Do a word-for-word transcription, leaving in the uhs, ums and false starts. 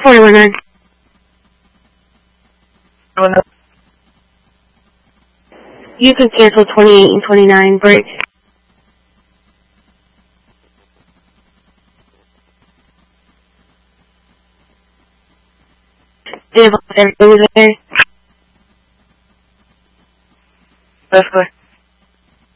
forty-one nine. You can cancel twenty-eight and twenty-nine break. Do you have everything there? That's good.